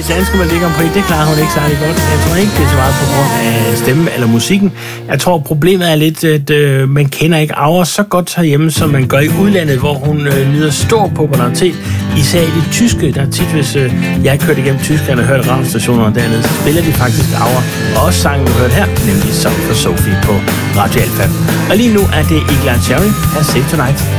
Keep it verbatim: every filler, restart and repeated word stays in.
danske Melodi Grand Prix, det klarer hun ikke særlig godt. Jeg tror ikke, det er så meget på grund af stemmen eller musikken. Jeg tror, problemet er lidt, at øh, man kender ikke Aura så godt herhjemme, som man gør i udlandet, hvor hun øh, nyder stor popularitet. Især i det tyske, der tit, hvis øh, jeg kørte igennem Tyskland og hørte radiostationer dernede, så spiller de faktisk Aura. Og også sangen, vi hørte her, nemlig Song for Sophie på Radio Alfa. Og lige nu er det Eagle and Cherry af Save Tonight.